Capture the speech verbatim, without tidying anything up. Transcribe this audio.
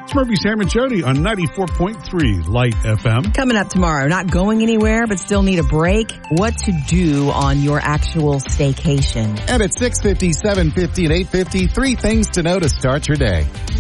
It's Murphy, Sam, and Jody on ninety-four point three Light F M. Coming up tomorrow, not going anywhere but still need a break. What to do on your actual staycation. And at six fifty, seven fifty, and eight fifty, three things to know to start your day.